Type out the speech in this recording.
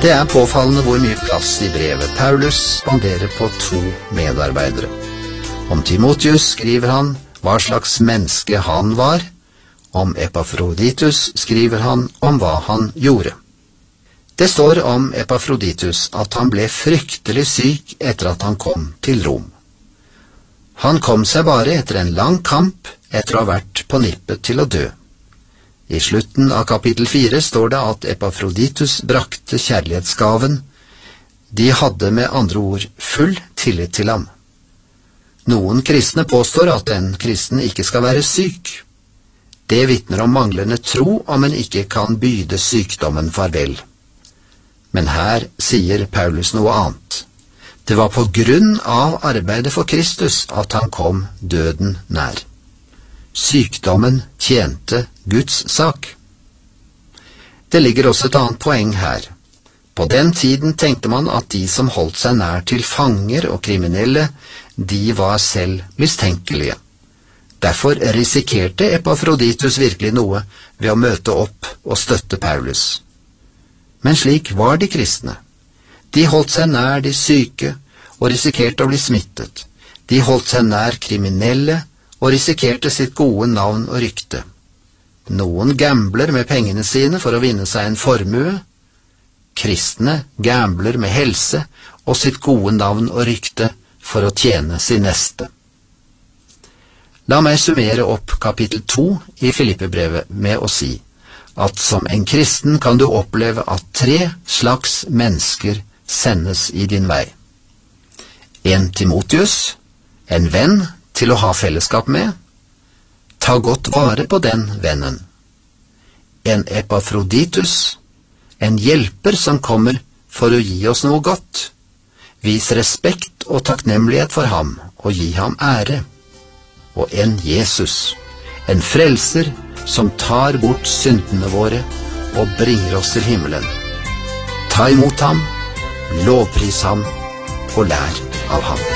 Det er påfallende hvor mye plass i brevet Paulus spanderer på 2 medarbeidere. Om Timotheus skriver han hva slags menneske han var. Om Epafroditus skriver han om hva han gjorde. Det står om Epafroditus at han ble fryktelig syk etter at han kom til Rom. Han kom seg bare etter en lang kamp etter å ha vært på nippet til å dø. I slutten av kapittel 4 står det at Epafroditus brakte kjærlighetsgaven. De hadde med andre ord full tillit til ham. Noen kristne påstår at en kristen ikke skal være syk. Det vitner om manglende tro om en ikke kan byde sykdommen farvel. Men her sier Paulus noe annet. Det var på grunn av arbeidet for Kristus at han kom døden nær. Sykdommen tjente Guds sak. Det ligger også et annet poeng her. På den tiden tenkte man at de som holdt seg nær til fanger og kriminelle, de var selv mistenkelige. Derfor risikerte Epafroditus virkelig noe ved å møte opp og støtte Paulus. Men slik var de kristne. De holdt seg nær de syke og risikerte å bli smittet. De holdt seg nær kriminelle og risikerte sitt gode navn og rykte. Noen gambler med pengene sine for å vinne seg en formue. Kristne gambler med helse og sitt gode navn og rykte for å tjene sin neste. La meg summere opp kapittel 2 i Filippebrevet med å si at som en kristen kan du oppleve at 3 slags mennesker sendes i din vei. En Timotheus, en venn til å ha fellesskap med. Ta godt vare på den vennen. En Epafroditus, en hjelper som kommer for å gi oss noe godt. Vis respekt og takknemlighet for ham, og gi ham ære. Og en Jesus, en frelser som tar bort syndene våre og bringer oss til himmelen. Ta imot ham, lovpris ham og lær av ham.